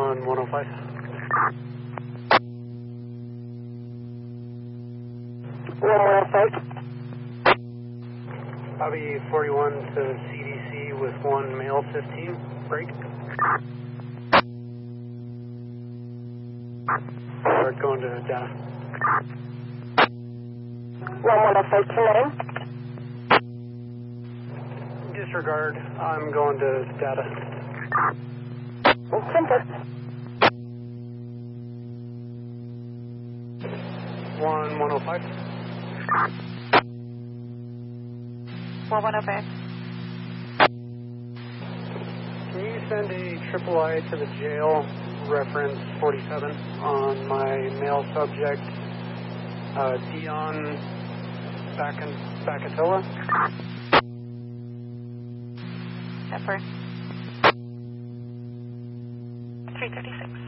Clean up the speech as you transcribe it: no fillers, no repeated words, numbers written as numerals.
1105. Copy 41 to CDC with 1 male 15. Break. Start going to data. 1105 tonight. Disregard. I'm going to data. Simple. 1105. 1105. Can you send a triple I to the jail, reference 47, on my male subject, Dion Bacatilla? Pepper. 336.